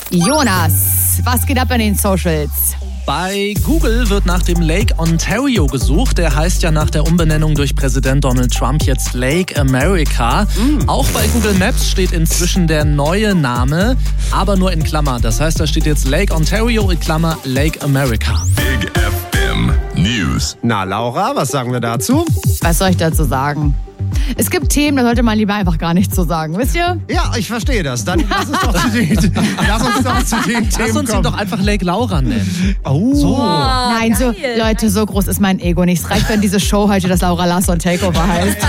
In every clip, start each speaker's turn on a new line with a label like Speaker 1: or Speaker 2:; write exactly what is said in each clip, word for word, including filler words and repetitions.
Speaker 1: Jonas, was geht ab in den Socials?
Speaker 2: Bei Google wird nach dem Lake Ontario gesucht. Der heißt ja nach der Umbenennung durch Präsident Donald Trump jetzt Lake America. Mm. Auch bei Google Maps steht inzwischen der neue Name, aber nur in Klammer. Das heißt, da steht jetzt Lake Ontario in Klammer Lake America.
Speaker 3: Big F M News.
Speaker 4: Na Laura, was sagen wir dazu?
Speaker 1: Was soll ich dazu sagen? Es gibt Themen, da sollte man lieber einfach gar nichts zu sagen, wisst ihr?
Speaker 4: Ja, ich verstehe das. Dann lass uns doch zu den, lass uns doch zu den Themen
Speaker 2: Lass uns ihn
Speaker 4: kommen.
Speaker 2: doch einfach Lake Laura nennen.
Speaker 4: Oh.
Speaker 2: So.
Speaker 1: Nein, so, Leute, so groß ist mein Ego nicht. Es reicht, wenn diese Show heute das Laura Larsson Takeover heißt.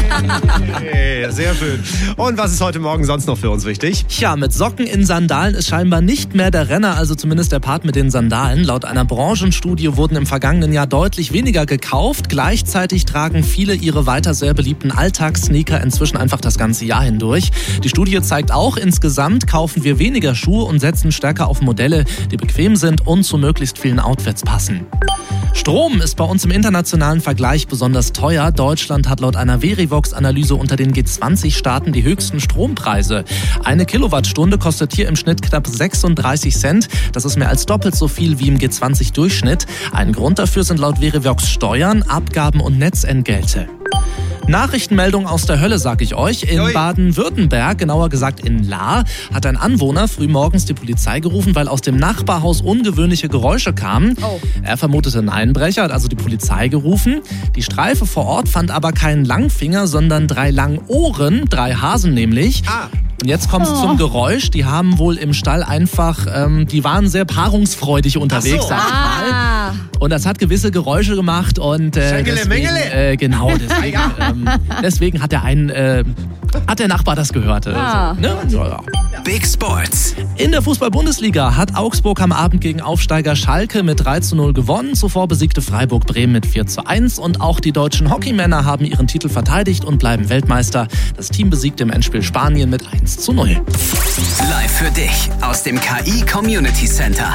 Speaker 4: Hey, sehr schön. Und was ist heute Morgen sonst noch für uns wichtig?
Speaker 2: Tja, mit Socken in Sandalen ist scheinbar nicht mehr der Renner, also zumindest der Part mit den Sandalen. Laut einer Branchenstudie wurden im vergangenen Jahr deutlich weniger gekauft. Gleichzeitig tragen viele ihre weiter sehr beliebten Alltagssneaker inzwischen einfach das ganze Jahr hindurch. Die Studie zeigt auch, insgesamt kaufen wir weniger Schuhe und setzen stärker auf Modelle, die bequem sind und zu möglichst vielen Outfits passen. Strom ist bei uns im internationalen Vergleich besonders teuer. Deutschland hat laut einer Verivox-Analyse unter den G zwanzig Staaten die höchsten Strompreise. Eine Kilowattstunde kostet hier im Schnitt knapp sechsunddreißig Cent. Das ist mehr als doppelt so viel wie im G zwanzig Durchschnitt. Ein Grund dafür sind laut Verivox Steuern, Abgaben und Netzentgelte. Nachrichtenmeldung aus der Hölle, sag ich euch. In
Speaker 4: Ui.
Speaker 2: Baden-Württemberg, genauer gesagt in Lahr, hat ein Anwohner frühmorgens die Polizei gerufen, weil aus dem Nachbarhaus ungewöhnliche Geräusche kamen.
Speaker 1: Oh.
Speaker 2: Er vermutete einen Einbrecher, hat also die Polizei gerufen. Die Streife vor Ort fand aber keinen Langfinger, sondern drei Langohren, drei Hasen nämlich.
Speaker 4: Ah.
Speaker 2: Und jetzt kommt es
Speaker 1: Oh.
Speaker 2: zum Geräusch. Die haben wohl im Stall einfach, ähm, die waren sehr paarungsfreudig unterwegs,
Speaker 4: so.
Speaker 2: sag ich mal.
Speaker 1: Ah.
Speaker 2: Und das hat gewisse Geräusche gemacht und äh,
Speaker 4: Schenkele,
Speaker 2: deswegen,
Speaker 4: Mengele.
Speaker 2: äh, genau, deswegen, ähm, deswegen hat der ein, äh, hat der Nachbar das gehört. Äh,
Speaker 1: Ah.
Speaker 2: so, ne? Ja, ja.
Speaker 3: Big Sports.
Speaker 2: In der Fußball-Bundesliga hat Augsburg am Abend gegen Aufsteiger Schalke mit drei zu null gewonnen. Zuvor besiegte Freiburg Bremen mit vier zu eins. Und auch die deutschen Hockeymänner haben ihren Titel verteidigt und bleiben Weltmeister. Das Team besiegte im Endspiel Spanien mit eins zu null.
Speaker 5: Live für dich aus dem K I Community Center.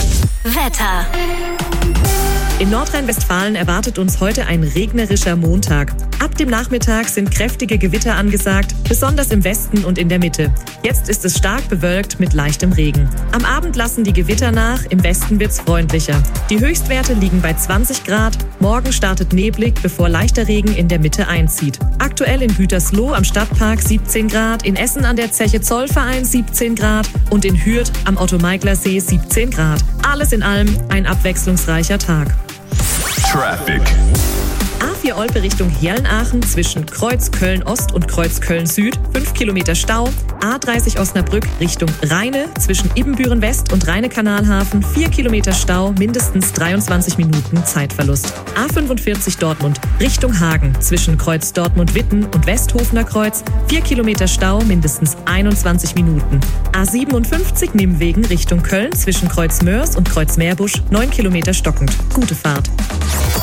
Speaker 6: Wetter.
Speaker 7: In Nordrhein-Westfalen erwartet uns heute ein regnerischer Montag. Ab dem Nachmittag sind kräftige Gewitter angesagt, besonders im Westen und in der Mitte. Jetzt ist es stark bewölkt mit leichtem Regen. Am Abend lassen die Gewitter nach, im Westen wird's freundlicher. Die Höchstwerte liegen bei zwanzig Grad. Morgen startet neblig, bevor leichter Regen in der Mitte einzieht. Aktuell in Gütersloh am Stadtpark siebzehn Grad, in Essen an der Zeche Zollverein siebzehn Grad und in Hürth am Otto-Meigler-See siebzehn Grad. Alles in allem ein abwechslungsreicher Tag.
Speaker 3: Traffic.
Speaker 7: A vier Olpe Richtung Herln-Aachen zwischen Kreuz Köln-Ost und Kreuz Köln-Süd, fünf Kilometer Stau. A dreißig Osnabrück Richtung Rheine zwischen Ibbenbüren-West und Rheine-Kanalhafen, vier Kilometer Stau, mindestens dreiundzwanzig Minuten Zeitverlust. A fünfundvierzig Dortmund Richtung Hagen zwischen Kreuz Dortmund-Witten und Westhofener Kreuz, vier Kilometer Stau, mindestens einundzwanzig Minuten. A siebenundfünfzig Nimwegen Richtung Köln zwischen Kreuz Mörs und Kreuz Meerbusch, neun Kilometer stockend. Gute Fahrt.